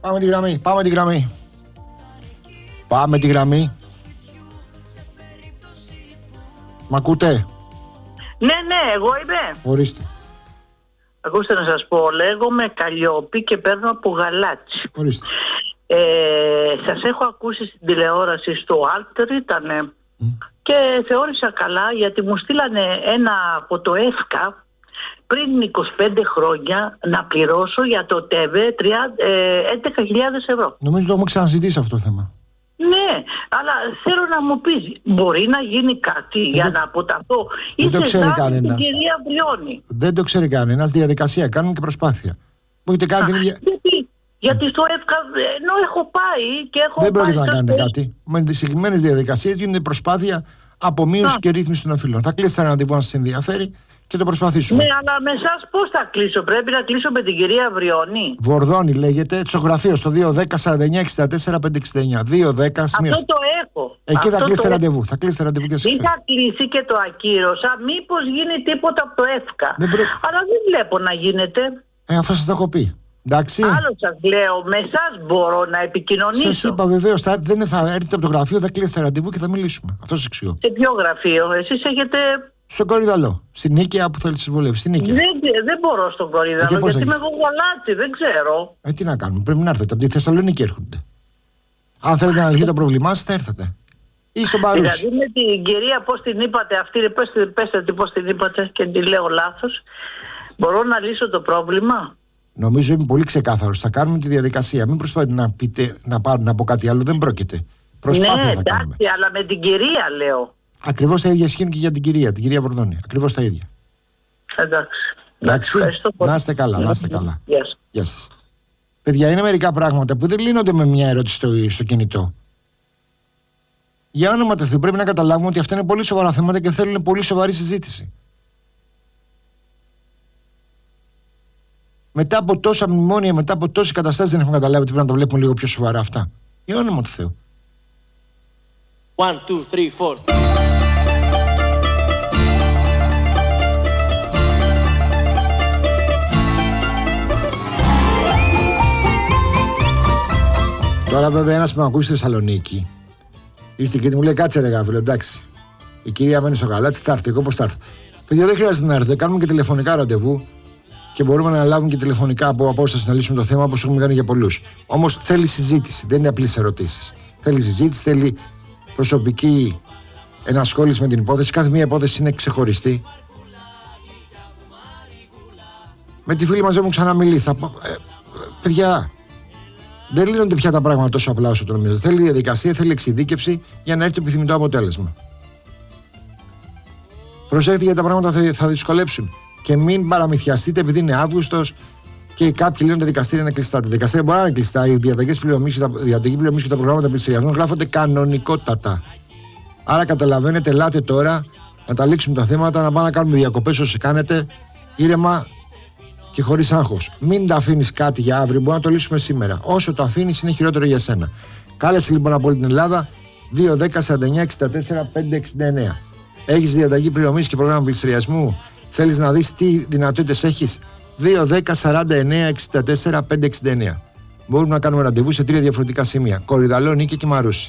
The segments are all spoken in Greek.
Πάμε τη γραμμή, πάμε τη γραμμή. Πάμε τη γραμμή. Μ' ακούτε? Ναι, εγώ είμαι. Ορίστε. Ακούστε να σας πω, λέγομαι Καλλιόπη και παίρνω από Γαλάτσι. Ορίστε. Σας έχω ακούσει στην τηλεόραση στο Alter ήτανε και θεώρησα καλά γιατί μου στείλανε ένα από το ΕΦΚΑ πριν 25 χρόνια να πληρώσω για το ΤΕΒΕ 11.000 ευρώ. Νομίζω το έχουμε ξαναζητήσει αυτό το θέμα. Ναι, αλλά θέλω να μου πεις, μπορεί να γίνει κάτι για να αποταθώ? Δεν το ξέρει κανένας. Την κυρία Βριώνη. Δεν το ξέρει κανένας, διαδικασία, κάνουν και προσπάθεια. Μπορείτε κάνει την ίδια. Γιατί στο ΕΦΚΑ, ενώ έχω πάει και έχω. Δεν πρόκειται να κάνετε κάτι. Με τις συγκεκριμένες διαδικασίες γίνεται προσπάθεια απομείωση και ρύθμιση των οφειλών. Θα κλείσετε ένα ραντεβού αν σας ενδιαφέρει και το προσπαθήσουμε. Ναι, αλλά με εσάς πώς θα κλείσω? Πρέπει να κλείσω με την κυρία Βριώνη. Βορδώνη λέγεται, στο γραφείο στο 210-49-64-569. 210 σημείο. Αυτό το έχω. Εκεί θα κλείσετε ραντεβού. Θα κλείσετε ραντεβού και εσείς. Είχα κλείσει και το ακύρωσα. Μήπως γίνει τίποτα από το ΕΦΚΑ. Αλλά δεν βλέπω να γίνεται. Αφού σας το έχω πει. Εντάξει. Άλλο σας λέω, με εσάς μπορώ να επικοινωνήσω. Σας είπα βεβαίως, θα έρθετε από το γραφείο, θα κλείσετε ραντεβού και θα μιλήσουμε. Αυτό σας εξηγώ. Σε ποιο γραφείο? Εσείς έχετε? Στο Κορυδαλό. Στην Νίκαια που θέλει να συμβολεύει. Στην Νίκαια. Δεν μπορώ στον Κορυδαλό γιατί είμαι εγώ Γαλάτσι, δεν ξέρω. Τι να κάνουμε, πρέπει να έρθετε. Από τη Θεσσαλονίκη έρχονται. Αν θέλετε να λυθεί το πρόβλημά σας, θα έρθετε. Ή στον Παρούσι. Δηλαδή με την κυρία, πώς την είπατε αυτή, πέστε πώς την είπατε και την λέω λάθος. Μπορώ να λύσω το πρόβλημα? Νομίζω είμαι πολύ ξεκάθαρος. Θα κάνουμε τη διαδικασία. Μην προσπαθείτε να πείτε να πω κάτι άλλο. Δεν πρόκειται. Προσπάθεια ναι, θα εντάξει, κάνουμε. Αλλά με την κυρία λέω. Ακριβώς τα ίδια ισχύουν και για την κυρία Βορδώνη. Ακριβώς τα ίδια. Εντάξει. Να είστε καλά, να είστε καλά. Γεια σας. Παιδιά, είναι μερικά πράγματα που δεν λύνονται με μια ερώτηση στο κινητό. Για όνομα του Θεού, πρέπει να καταλάβουμε ότι αυτά είναι πολύ σοβαρά θέματα και θέλουν πολύ σοβαρή συζήτηση. Μετά από τόσα μνημόνια, μετά από τόσες καταστάσεις, δεν έχουμε καταλάβει ότι πρέπει να τα βλέπουμε λίγο πιο σοβαρά αυτά. Για όνομα του Θεού. 1, 2, 3, 4. Τώρα βέβαια ένας που με ακούσει στη Θεσσαλονίκη είστε και μου λέει κάτσε ρε Γαβρίλο, εντάξει. Η κυρία μένει στο Γαλάτσι, θα έρθει, εγώ πώς θα έρθω. Παιδιά, δεν χρειάζεται να έρθετε, κάνουμε και τηλεφωνικά ραντεβού και μπορούμε να λάβουμε και τηλεφωνικά από απόσταση να λύσουμε το θέμα όπως έχουμε κάνει για πολλούς. Όμως θέλει συζήτηση, δεν είναι απλές ερωτήσεις. Θέλει συζήτηση, θέλει προσωπική ενασχόληση με την υπόθεση. Κάθε μία υπόθεση είναι ξεχωριστή. Με τη φίλη μας δεν μου ξαναμιλήσει. Παιδιά, δεν λύνονται πια τα πράγματα τόσο απλά όσο το νομίζω. Θέλει διαδικασία, θέλει εξειδίκευση για να έρθει το επιθυμητό αποτέλεσμα. Προσέχετε γιατί τα πράγματα θα δυσκολέψουν. Και μην παραμυθιαστείτε επειδή είναι Αύγουστος και κάποιοι λένε τα δικαστήρια είναι κλειστά. Τα δικαστήρια μπορεί να είναι κλειστά. Οι διαταγές πληρωμής και τα προγράμματα πληστηριασμού γράφονται κανονικότατα. Άρα καταλαβαίνετε, ελάτε τώρα να τα λήξουμε τα θέματα, να πάμε να κάνουμε διακοπές όσοι κάνετε ήρεμα και χωρίς άγχος. Μην τα αφήνεις κάτι για αύριο, μπορούμε να το λύσουμε σήμερα. Όσο το αφήνεις είναι χειρότερο για σένα. Κάλεσε λοιπόν από όλη την Ελλάδα 210-49-64-569. Έχεις διαταγή πληρωμής και πρόγραμμα πληστηριασμού? Θέλεις να δεις τι δυνατότητες έχεις? 210-49-64-569. Μπορούμε να κάνουμε ραντεβού σε 3 διαφορετικά σημεία: Κορυδαλό, Νίκη και Μαρούσι.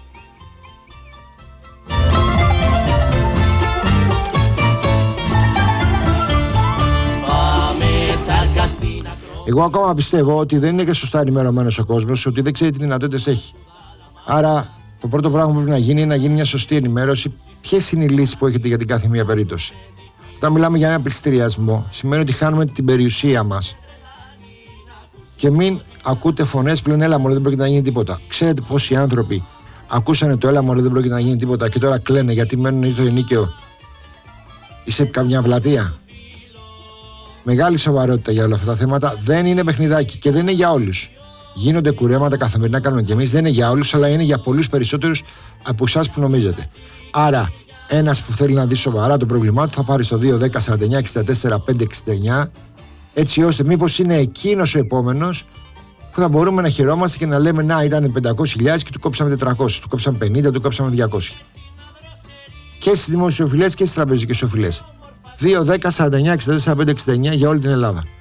Εγώ ακόμα πιστεύω ότι δεν είναι και σωστά ενημερωμένος ο κόσμος, ότι δεν ξέρει τι δυνατότητες έχει. Άρα το πρώτο πράγμα που πρέπει να γίνει είναι να γίνει μια σωστή ενημέρωση. Ποιες είναι οι λύσεις που έχετε για την κάθε μία περίπτωση? Όταν μιλάμε για ένα πληστηριασμό, σημαίνει ότι χάνουμε την περιουσία μας. Και μην ακούτε φωνές που λένε έλα μωρέ, δεν πρόκειται να γίνει τίποτα. Ξέρετε πόσοι άνθρωποι ακούσανε το έλα μωρέ, δεν πρόκειται να γίνει τίποτα και τώρα κλαίνε γιατί μένουν το ενίκαιο ή σε καμιά πλατεία? Μεγάλη σοβαρότητα για όλα αυτά τα θέματα. Δεν είναι παιχνιδάκι και δεν είναι για όλους. Γίνονται κουρέματα καθημερινά, κάνουμε κι εμείς. Δεν είναι για όλους, αλλά είναι για πολλούς περισσότερους από εσάς που νομίζετε. Άρα, ένας που θέλει να δει σοβαρά το πρόβλημά του θα πάρει στο 210-49-64-569, έτσι ώστε μήπως είναι εκείνος ο επόμενος που θα μπορούμε να χαιρόμαστε και να λέμε να ήταν 500.000 και του κόψαμε 400, του κόψαμε 50, του κόψαμε 200. Και στις δημοσιοφιλές και στις τραπεζικές οφειλές. 210-49-64-569 για όλη την Ελλάδα.